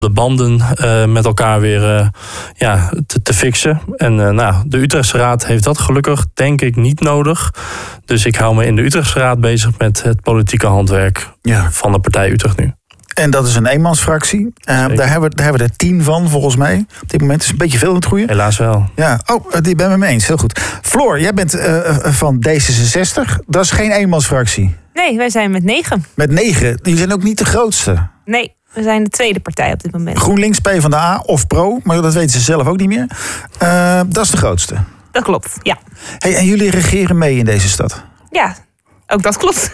de banden met elkaar weer te fixen. En de Utrechtse Raad heeft dat gelukkig, denk ik, niet nodig. Dus ik hou me in de Utrechtse Raad bezig met het politieke handwerk van de partij Utrecht Nu. En dat is een eenmansfractie. Daar hebben we er 10 van, volgens mij. Op dit moment is het een beetje veel aan het groeien. Helaas wel. Ja, die ben ik mee eens. Heel goed. Floor, jij bent van D66. Dat is geen eenmansfractie. Nee, wij zijn met 9. Met 9. Die zijn ook niet de grootste. Nee, we zijn de tweede partij op dit moment. GroenLinks, PvdA of Pro, maar dat weten ze zelf ook niet meer. Dat is de grootste. Dat klopt, ja. Hey, en jullie regeren mee in deze stad? Ja, ook dat klopt.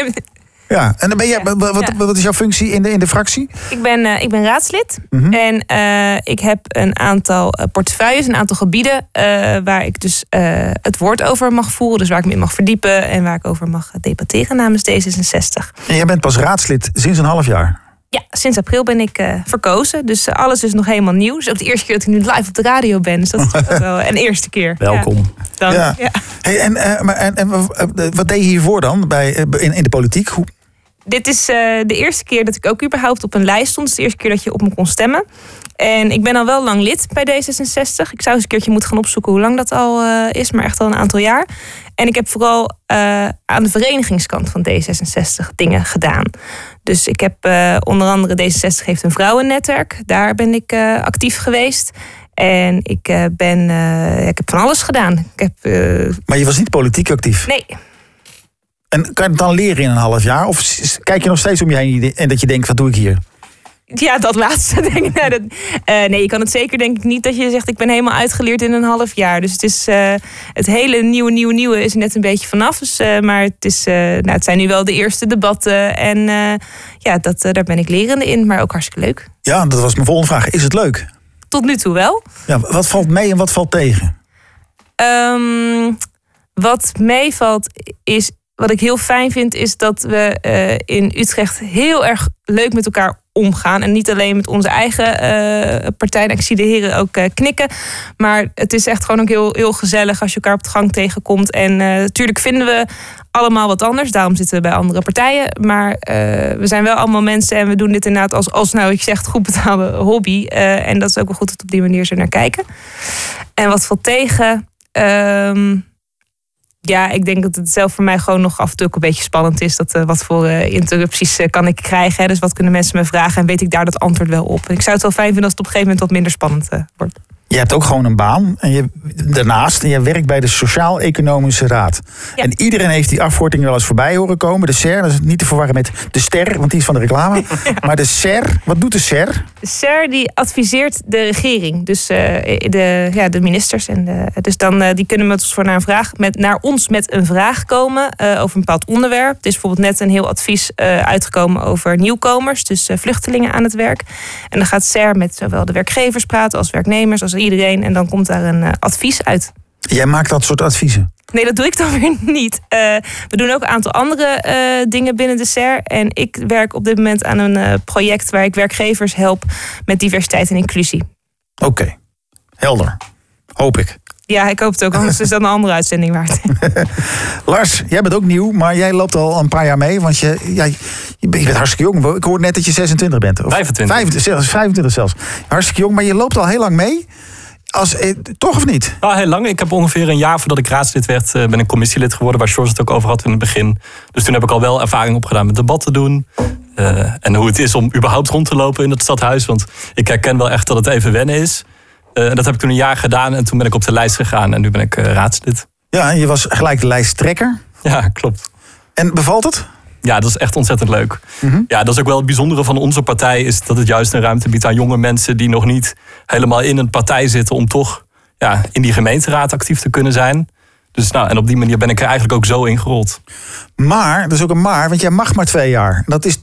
Ja, en dan ben jij, wat is jouw functie in de fractie? Ik ben raadslid. En ik heb een aantal portefeuilles, een aantal gebieden waar ik dus het woord over mag voeren. Dus waar ik me in mag verdiepen en waar ik over mag debatteren namens D66. En jij bent pas raadslid sinds een half jaar? Ja, sinds april ben ik verkozen. Dus alles is nog helemaal nieuw. Het is ook de eerste keer dat ik nu live op de radio ben. Dus dat is ook wel een eerste keer. Welkom. Ja. Dank. Ja. Ja. Hey, en wat deed je hiervoor dan in de politiek? Dit is de eerste keer dat ik ook überhaupt op een lijst stond. Het is de eerste keer dat je op me kon stemmen. En ik ben al wel lang lid bij D66. Ik zou eens een keertje moeten gaan opzoeken hoe lang dat al is. Maar echt al een aantal jaar. En ik heb vooral aan de verenigingskant van D66 dingen gedaan. Dus ik heb onder andere D66 heeft een vrouwennetwerk. Daar ben ik actief geweest. En ik heb van alles gedaan. Maar je was niet politiek actief? Nee. En kan je het dan leren in een half jaar? Of kijk je nog steeds om je heen en dat je denkt, wat doe ik hier? Ja, dat laatste denk ik. Nee, je kan het zeker denk ik niet dat je zegt, ik ben helemaal uitgeleerd in een half jaar. Dus het is het hele nieuwe is er net een beetje vanaf. Dus, maar het zijn nu wel de eerste debatten. En daar ben ik lerende in, maar ook hartstikke leuk. Ja, dat was mijn volgende vraag. Is het leuk? Tot nu toe wel. Ja, wat valt mee en wat valt tegen? Wat meevalt is, wat ik heel fijn vind, is dat we in Utrecht heel erg leuk met elkaar omgaan. En niet alleen met onze eigen partij. Ik zie de heren ook knikken. Maar het is echt gewoon ook heel, heel gezellig als je elkaar op de gang tegenkomt. En natuurlijk vinden we allemaal wat anders. Daarom zitten we bij andere partijen. Maar we zijn wel allemaal mensen en we doen dit inderdaad als nou ik zeg goed betaalde hobby. En dat is ook wel goed dat op die manier zo naar kijken. En wat valt tegen? Ja, ik denk dat het zelf voor mij gewoon nog af en toe ook een beetje spannend is. Dat wat voor interrupties kan ik krijgen. Hè? Dus wat kunnen mensen me vragen en weet ik daar dat antwoord wel op. En ik zou het wel fijn vinden als het op een gegeven moment wat minder spannend wordt. Je hebt ook gewoon een baan en daarnaast en je werkt bij de Sociaal-Economische Raad. Ja. En iedereen heeft die afkorting wel eens voorbij horen komen. De SER, dat is niet te verwarren met de Ster, want die is van de reclame. Ja. Maar de SER, wat doet de SER? De SER die adviseert de regering, dus de ministers. Dus dan die kunnen met ons voor naar ons met een vraag komen over een bepaald onderwerp. Er is bijvoorbeeld net een heel advies uitgekomen over nieuwkomers, dus vluchtelingen aan het werk. En dan gaat SER met zowel de werkgevers praten als werknemers, als iedereen. En dan komt daar een advies uit. Jij maakt dat soort adviezen? Nee, dat doe ik dan weer niet. We doen ook een aantal andere dingen binnen de SER. En ik werk op dit moment aan een project waar ik werkgevers help met diversiteit en inclusie. Oké, helder. Hoop ik. Ja, ik hoop het ook, anders is dat een andere uitzending waard. Lars, jij bent ook nieuw, maar jij loopt al een paar jaar mee. Want je bent hartstikke jong. Ik hoor net dat je 26 bent. Of 25 zelfs. Hartstikke jong, maar je loopt al heel lang mee. Toch of niet? Ja, heel lang. Ik heb ongeveer een jaar voordat ik raadslid werd, ben ik commissielid geworden, waar George het ook over had in het begin. Dus toen heb ik al wel ervaring opgedaan met debatten doen. En hoe het is om überhaupt rond te lopen in het stadhuis. Want ik herken wel echt dat het even wennen is. Dat heb ik toen een jaar gedaan en toen ben ik op de lijst gegaan en nu ben ik raadslid. Ja, en je was gelijk de lijsttrekker? Ja, klopt. En bevalt het? Ja, dat is echt ontzettend leuk. Mm-hmm. Ja, dat is ook wel het bijzondere van onze partij, is dat het juist een ruimte biedt aan jonge mensen die nog niet helemaal in een partij zitten om toch in die gemeenteraad actief te kunnen zijn. Dus en op die manier ben ik er eigenlijk ook zo ingerold. Maar, dat is ook een maar, want jij mag maar 2 jaar.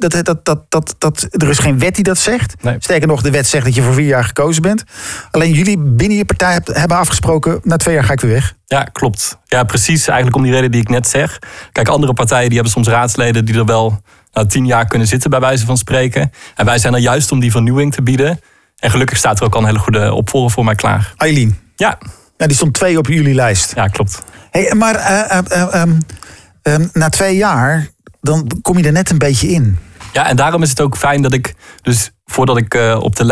Er is geen wet die dat zegt. Nee. Sterker nog, de wet zegt dat je voor 4 jaar gekozen bent. Alleen jullie binnen je partij hebben afgesproken, na 2 jaar ga ik weer weg. Ja, klopt. Ja, precies. Eigenlijk om die reden die ik net zeg. Kijk, andere partijen die hebben soms raadsleden die er wel 10 jaar kunnen zitten, bij wijze van spreken. En wij zijn er juist om die vernieuwing te bieden. En gelukkig staat er ook al een hele goede opvolger voor mij klaar. Eileen. Ja. Ja, die stond 2 op jullie lijst. Ja, klopt. Hey, maar na 2 jaar, dan kom je er net een beetje in. Ja, en daarom is het ook fijn dat ik, dus voordat ik op de lijst